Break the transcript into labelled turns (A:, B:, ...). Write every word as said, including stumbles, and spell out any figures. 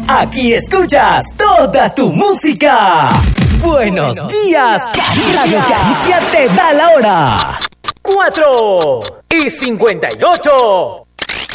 A: Aquí escuchas toda tu música. Buenos días, Radio Caricia te da la hora.
B: Cuatro y cincuenta y ocho.